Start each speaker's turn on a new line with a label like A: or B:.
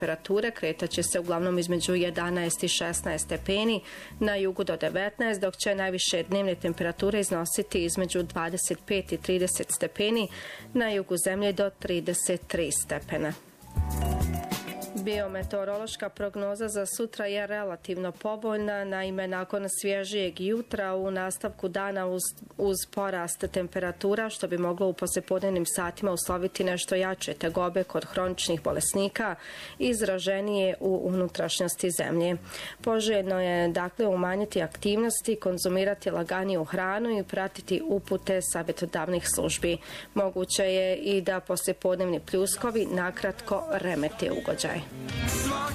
A: Temperature kretaće se uglavnom između 11 i 16 stepeni, na jugu do 19, dok će najviše dnevne temperature iznositi između 25 i 30 stepeni, na jugu zemlje do 33 stepena. Biometeorološka prognoza za sutra je relativno povoljna, naime nakon svježijeg jutra u nastavku dana uz porast temperatura, što bi moglo u poslijepodnevnim satima usloviti nešto jače tegobe kod hroničnih bolesnika, izraženije u unutrašnjosti zemlje. Poželjno je dakle umanjiti aktivnosti, konzumirati laganiju hranu i pratiti upute savjetodavnih službi. Moguće je i da poslijepodnevni pljuskovi nakratko remete ugođaj.